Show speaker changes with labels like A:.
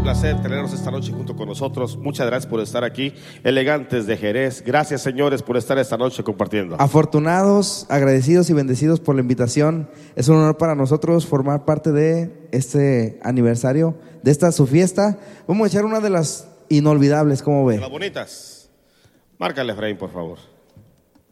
A: placer tenerlos esta noche junto con nosotros. Muchas gracias por estar aquí. Elegantes de Jerez. Gracias, señores, por estar esta noche compartiendo.
B: Afortunados, agradecidos y bendecidos por la invitación. Es un honor para nosotros formar parte de este aniversario, de esta su fiesta. Vamos a echar una de las inolvidables, ¿cómo ve?
A: De las bonitas. Márcale, Efraín, por favor.